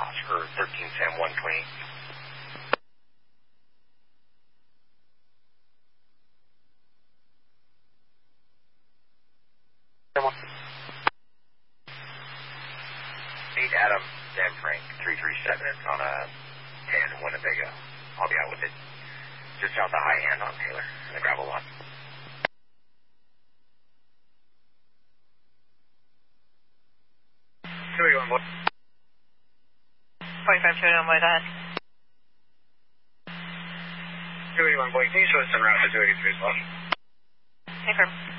Oscar 13 Sam 120. Need Adam Dan Frank 337. It's on a 10 Winnebago. I'll be out with it. Just out the high hand on Taylor in the gravel lot. 281 boy. 45 281 boy, go ahead. 281 boy, can you show us some route to 283 as well? Confirm.